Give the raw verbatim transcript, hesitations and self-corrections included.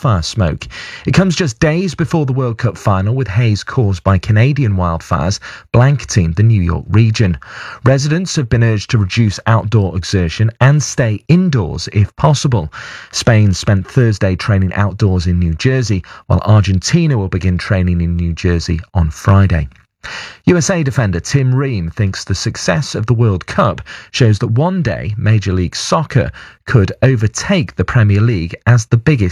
wildfire smoke. It comes just days before the World Cup final, with haze caused by Canadian wildfires blanketing the New York region. Residents have been urged to reduce outdoor exertion and stay indoors if possible. Spain spent Thursday training outdoors in New Jersey, while Argentina will begin training in New Jersey on Friday. U S A defender Tim Ream thinks the success of the World Cup shows that one day Major League Soccer could overtake the Premier League as the biggest